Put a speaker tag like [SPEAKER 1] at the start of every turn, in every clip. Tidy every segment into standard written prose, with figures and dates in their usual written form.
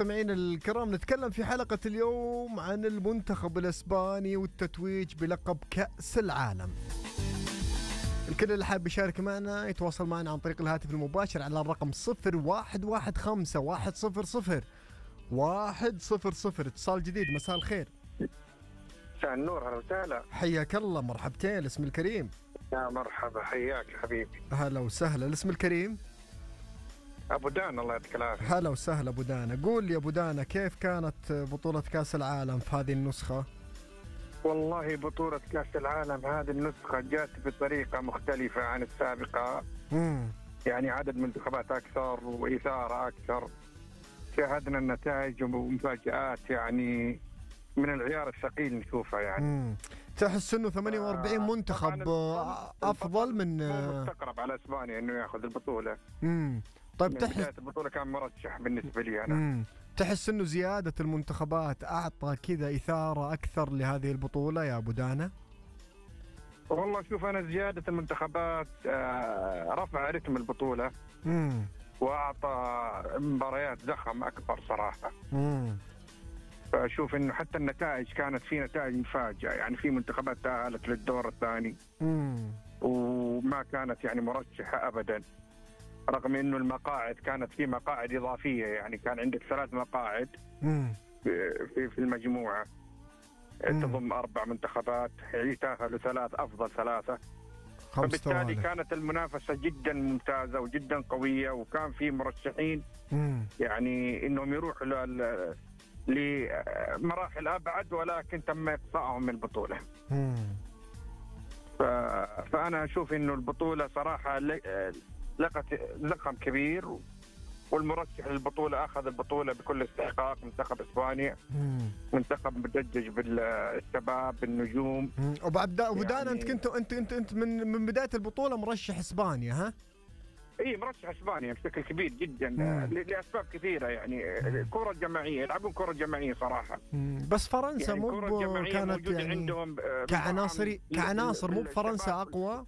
[SPEAKER 1] مستمعين الكرام، نتكلم في حلقة اليوم عن المنتخب الإسباني والتتويج بلقب كأس العالم. الكل اللي حاب يشارك معنا يتواصل معنا عن طريق الهاتف المباشر على الرقم 0115 100 100. اتصال جديد، مساء الخير.
[SPEAKER 2] مساء النور، هلا وسهلا.
[SPEAKER 1] حياك الله، مرحبتين. الاسم الكريم؟
[SPEAKER 2] يا مرحبا، حياك حبيبي.
[SPEAKER 1] هلا وسهلا. الاسم الكريم؟
[SPEAKER 2] ابو دان، الله يعطيك العافيه.
[SPEAKER 1] هلا وسهلا ابو دانا. قول لي ابو دانا، كيف كانت بطولة كأس العالم في هذه النسخة؟
[SPEAKER 2] والله بطولة كأس العالم هذه النسخة جات بطريقة مختلفة عن السابقة. يعني عدد منتخبات أكثر وإثارة أكثر. شاهدنا النتائج ومفاجآت يعني من العيار الثقيل نشوفها يعني.
[SPEAKER 1] تحس انه 48 منتخب افضل من
[SPEAKER 2] مستقرب على اسبانيا انه ياخذ البطولة.
[SPEAKER 1] طيب تحس
[SPEAKER 2] البطولة كان مرشح بالنسبة لي انا.
[SPEAKER 1] تحس انه زيادة المنتخبات اعطى كذا اثارة اكثر لهذه البطولة يا ابو دانا؟
[SPEAKER 2] والله شوف، انا زيادة المنتخبات رفع رتم البطولة واعطى مباريات زخم اكبر صراحة. فاشوف انه حتى النتائج كانت في نتائج مفاجئة، يعني في منتخبات تأهلت للدور الثاني وما كانت يعني مرشحة ابدا، رغم انه المقاعد كانت في مقاعد اضافية، يعني كان عندك 3 مقاعد في المجموعة تضم 4 منتخبات، يعني تأهلوا 3 افضل 3. فبالتالي كانت المنافسة جدا ممتازة وجدا قوية، وكان في مرشحين يعني انهم يروحوا لمراحل ابعد، ولكن تم اقصائهم من البطولة. فانا اشوف انه البطولة صراحة لقت زخم كبير، والمرشح للبطولة أخذ البطولة بكل استحقاق، منتخب إسبانيا. منتخب مدجج بالشباب بالنجوم.
[SPEAKER 1] وبعد أبو دانا أنت من بداية البطولة مرشح إسبانيا، ها؟
[SPEAKER 2] إيه، مرشح إسبانيا بشكل كبير جدا لأسباب كثيرة، يعني كرة جماعية، يلعبون كرة جماعية صراحة.
[SPEAKER 1] بس فرنسا
[SPEAKER 2] يعني
[SPEAKER 1] مو كانت يعني
[SPEAKER 2] عندهم
[SPEAKER 1] كعناصر مو بفرنسا أقوى؟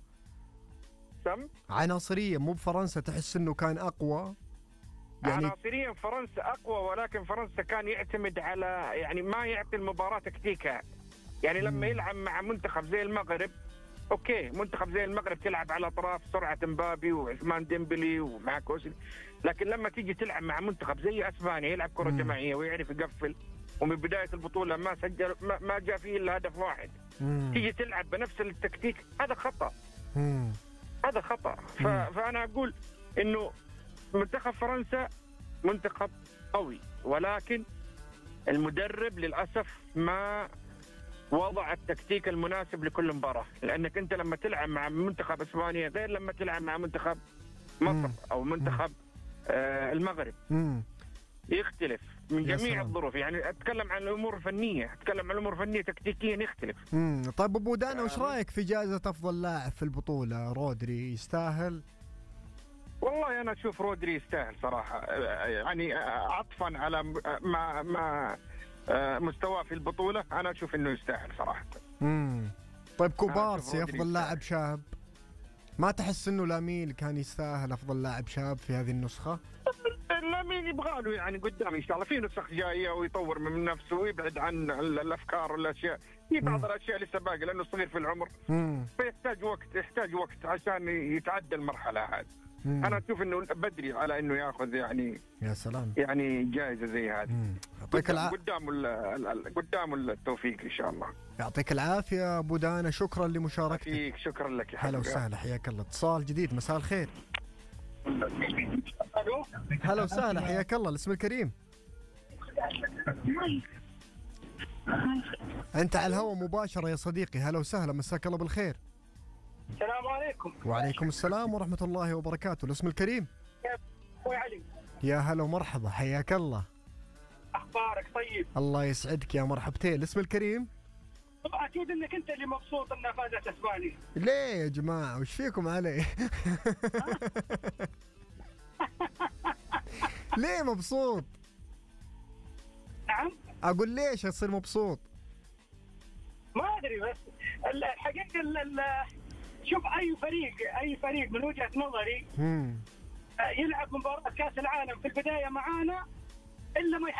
[SPEAKER 1] عناصريا مو بفرنسا تحس انه كان اقوى؟
[SPEAKER 2] يعني عناصريا فرنسا اقوى، ولكن فرنسا كان يعتمد على يعني ما يعطي المباراة تكتيكها. يعني لما يلعب مع منتخب زي المغرب، اوكي منتخب زي المغرب تلعب على اطراف سرعة مبابي وعثمان ديمبلي ومعك اوسل، لكن لما تيجي تلعب مع منتخب زي اسبانيا يلعب كرة جماعية ويعرف يقفل، ومن بداية البطولة ما سجل ما جاء فيه الا هدف واحد، تيجي تلعب بنفس التكتيك، هذا خطأ. هذا خطأ. فأنا أقول إنه منتخب فرنسا منتخب قوي، ولكن المدرب للأسف ما وضع التكتيك المناسب لكل مباراة، لأنك أنت لما تلعب مع منتخب إسبانيا غير لما تلعب مع منتخب مصر أو منتخب المغرب. يختلف من جميع الظروف، يعني أتكلم عن الأمور الفنية، أتكلم عن الأمور الفنية تكتيكيا يختلف.
[SPEAKER 1] طيب أبو دانا، وش رأيك في جائزة أفضل لاعب في البطولة؟ رودري يستاهل؟
[SPEAKER 2] والله أنا أشوف رودري يستاهل صراحة، يعني عطفا على ما مستواه في البطولة، أنا أشوف إنه يستاهل صراحة.
[SPEAKER 1] طيب كوبارسي أفضل لاعب شاب، ما تحس إنه لامين كان يستاهل أفضل لاعب شاب في هذه النسخة؟
[SPEAKER 2] لامين يبغى له يعني قدام إن شاء الله في نسخ جاية ويطور من نفسه ويبعد عن الأفكار والأشياء، في بعض الأشياء لسه باقي لأنه صغير في العمر، يحتاج وقت عشان يتعدى المرحلة هذه. أنا أشوف إنه بدري على إنه يأخذ يعني
[SPEAKER 1] يا سلام
[SPEAKER 2] يعني جائزة زي هذه.
[SPEAKER 1] يعطيك
[SPEAKER 2] قدام التوفيق إن شاء الله.
[SPEAKER 1] يعطيك العافية أبو دانا، شكرا لمشاركتك.
[SPEAKER 2] شكرا لك يا
[SPEAKER 1] هلا وسهلا، حياك الله. اتصال جديد، مساء الخير.
[SPEAKER 2] ألو،
[SPEAKER 1] هلا وسهلا، حياك الله. الاسم الكريم؟ أنت على الهواء مباشرة يا صديقي. هلا وسهلا، مساك الله بالخير.
[SPEAKER 3] السلام عليكم.
[SPEAKER 1] وعليكم السلام ورحمة الله وبركاته. الاسم الكريم؟
[SPEAKER 3] أخوي علي.
[SPEAKER 1] يا هلا ومرحبا، حياك الله.
[SPEAKER 3] أخبارك طيب؟
[SPEAKER 1] الله يسعدك يا مرحبتين. الاسم الكريم؟
[SPEAKER 3] أكيد إنك أنت اللي مبسوط إنها فازت إسبانيا.
[SPEAKER 1] ليه يا جماعة، وش فيكم علي؟ ليه مبسوط؟
[SPEAKER 3] نعم؟
[SPEAKER 1] أقول ليش أصير مبسوط؟
[SPEAKER 3] ما أدري، بس الحقيقة شوف أي فريق من وجهة نظري يلعب مباراة كأس العالم في البداية معانا إلا ما